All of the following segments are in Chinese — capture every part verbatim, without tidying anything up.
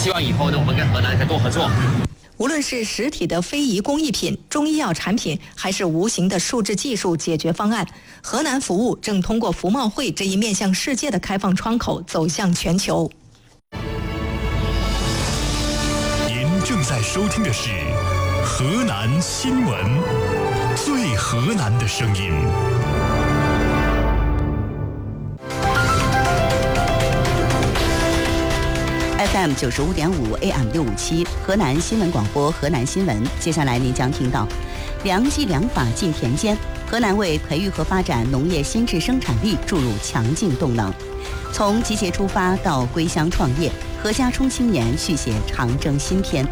希望以后呢，我们跟河南可以多合作。 无论是实体的非遗工艺品、中医药产品，还是无形的数字技术解决方案，河南服务正通过服贸会这一面向世界的开放窗口走向全球。 您正在收听的是河南新闻，最河南的声音。 F M 九十五点五 A M 六五七，河南新闻广播，河南新闻。接下来您将听到，良计良法进田间，河南为培育和发展农业新质生产力注入强劲动能。从集结出发到归乡创业，何家冲青年续写长征新篇。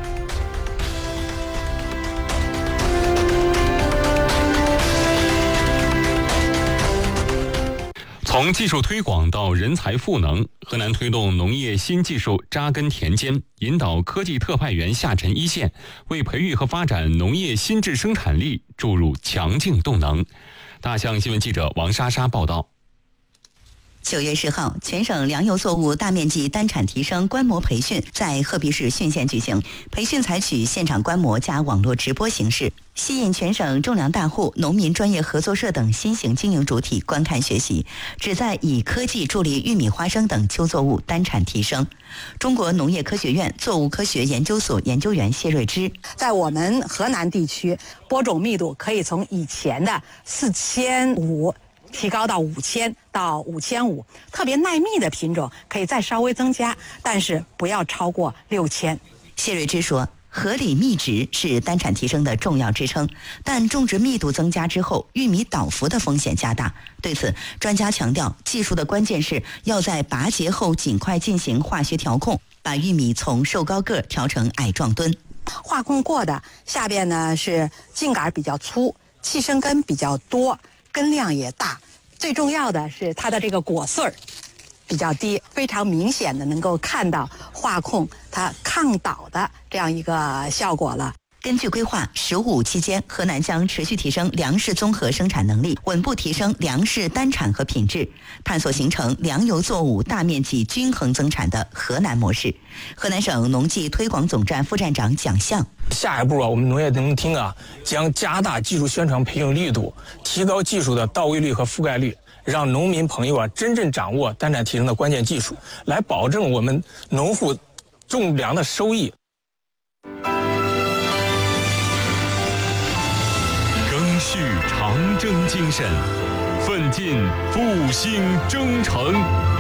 从技术推广到人才赋能，河南推动农业新技术扎根田间，引导科技特派员下沉一线，为培育和发展农业新质生产力注入强劲动能。大象新闻记者王莎莎报道。 九月十号，全省粮油作物大面积单产提升观摩培训在鹤壁市浚县举行。培训采取现场观摩加网络直播形式，吸引全省种粮大户、农民专业合作社等新型经营主体观看学习，旨在以科技助力玉米、花生等秋作物单产提升。中国农业科学院作物科学研究所研究员谢瑞芝， 在我们河南地区，播种密度可以从以前的四千五。提高到五千到五千五，特别耐密的品种可以再稍微增加，但是不要超过六千。 谢瑞芝说，合理密植是单产提升的重要支撑，但种植密度增加之后，玉米倒伏的风险加大。对此，专家强调，技术的关键是要在拔节后尽快进行化学调控，把玉米从瘦高个调成矮壮墩。 化控过的下边呢是茎杆比较粗，气生根比较多，根量也大，最重要的是它的这个果穗儿比较低，非常明显的能够看到化控它抗倒的这样一个效果了。 根据规划，“十五五”期间，河南将持续提升粮食综合生产能力，稳步提升粮食单产和品质，探索形成粮油作物大面积均衡增产的河南模式。河南省农技推广总站副站长蒋相： 下一步啊，我们农业农厅啊将加大技术宣传培训力度，提高技术的到位率和覆盖率，让农民朋友啊真正掌握单产提升的关键技术，来保证我们农户种粮的收益。 赓续长征精神，奋进复兴征程。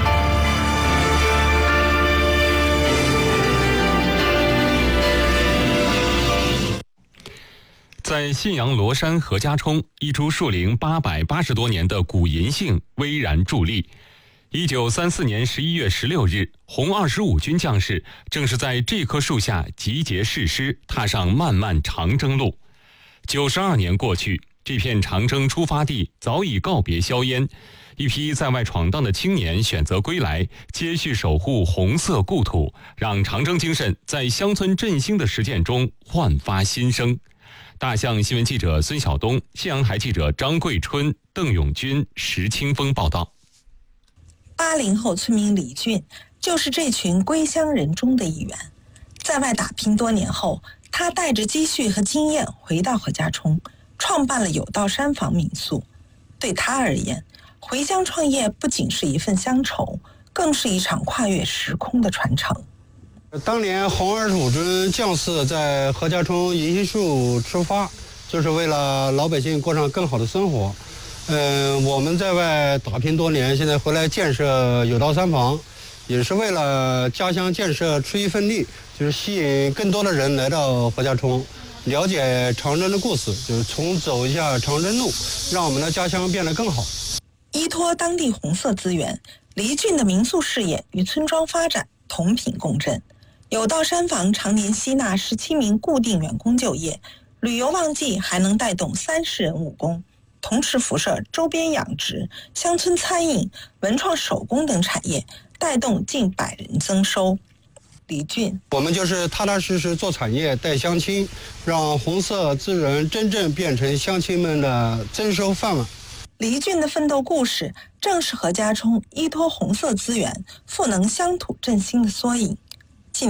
在信阳罗山何家冲，一株树龄八百八十多年的古银杏巍然伫立。一九三四年十一月十六日，红二十五军将士正是在这棵树下集结誓师，踏上漫漫长征路。九十二年过去，这片长征出发地早已告别硝烟，一批在外闯荡的青年选择归来，接续守护红色故土，让长征精神在乡村振兴的实践中焕发新生。大象新闻记者孙晓东，信阳台记者张桂春、邓永军、石清峰报道。 八零后村民李俊就是这群归乡人中的一员，在外打拼多年后，他带着积蓄和经验回到何家冲，创办了有道山房民宿。对他而言，回乡创业不仅是一份乡愁，更是一场跨越时空的传承。 当年红二十五军将士在何家冲银杏树出发，就是为了老百姓过上更好的生活。嗯、呃，我们在外打拼多年，现在回来建设有道山房，也是为了家乡建设出一份力，就是吸引更多的人来到何家冲，了解长征的故事，就是重走一下长征路，让我们的家乡变得更好。 依托当地红色资源，黎俊的民宿事业与村庄发展同频共振。有道山房常年吸纳十七名固定员工就业，旅游旺季还能带动三十人务工，同时辐射周边养殖、乡村餐饮、文创手工等产业，带动近百人增收。李俊： 我们就是踏踏实实做产业，带乡亲，让红色资源真正变成乡亲们的增收饭碗。 黎俊的奋斗故事，正是何家冲依托红色资源赋能乡土振兴的缩影。